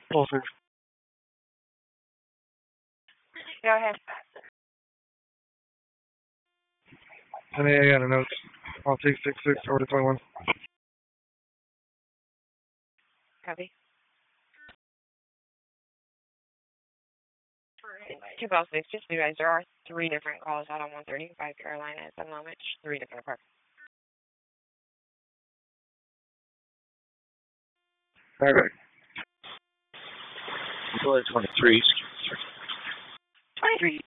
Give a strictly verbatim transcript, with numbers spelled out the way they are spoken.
Oh, sir. Go ahead. ten A A on a note. I'll take six six over to twenty-one. Copy. Two Bell six, just be advised, there are three different calls out on one thirty-five Carolina at the moment, three different apartments. All right. twenty-three. twenty-three.